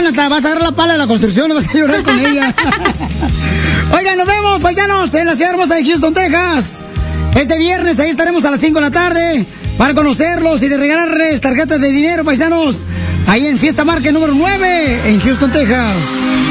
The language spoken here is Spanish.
hasta vas a agarrar la pala de la construcción y vas a llorar con ella. Oigan, nos vemos, paisanos, en la ciudad hermosa de Houston, Texas. Este viernes ahí estaremos a las 5 de la tarde para conocerlos y de regalarles tarjetas de dinero, paisanos. Ahí en Fiesta Market número 9 en Houston, Texas.